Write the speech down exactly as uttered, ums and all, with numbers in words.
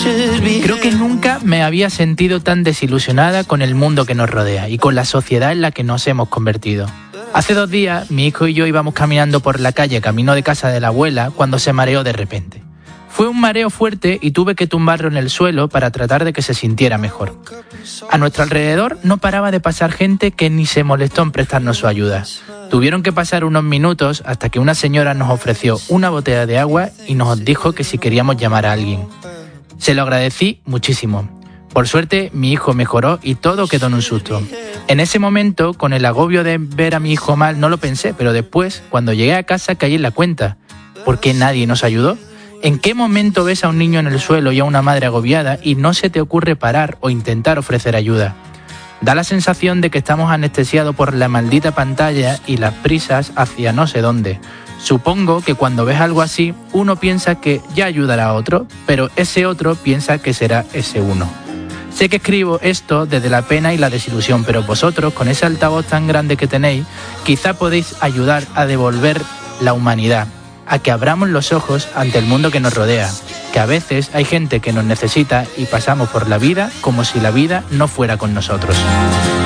Creo que nunca me había sentido tan desilusionada con el mundo que nos rodea y con la sociedad en la que nos hemos convertido. Hace dos días, mi hijo y yo íbamos caminando por la calle camino de casa de la abuela cuando se mareó de repente. Fue un mareo fuerte y tuve que tumbarlo en el suelo para tratar de que se sintiera mejor. A nuestro alrededor no paraba de pasar gente que ni se molestó en prestarnos su ayuda. Tuvieron que pasar unos minutos hasta que una señora nos ofreció una botella de agua y nos dijo que si queríamos llamar a alguien. Se lo agradecí muchísimo. Por suerte, mi hijo mejoró y todo quedó en un susto. En ese momento, con el agobio de ver a mi hijo mal, no lo pensé, pero después, cuando llegué a casa, caí en la cuenta. ¿Por qué nadie nos ayudó? ¿En qué momento ves a un niño en el suelo y a una madre agobiada y no se te ocurre parar o intentar ofrecer ayuda? Da la sensación de que estamos anestesiados por la maldita pantalla y las prisas hacia no sé dónde. Supongo que cuando ves algo así, uno piensa que ya ayudará a otro, pero ese otro piensa que será ese uno. Sé que escribo esto desde la pena y la desilusión, pero vosotros, con ese altavoz tan grande que tenéis, quizá podéis ayudar a devolver la humanidad, a que abramos los ojos ante el mundo que nos rodea, que a veces hay gente que nos necesita y pasamos por la vida como si la vida no fuera con nosotros.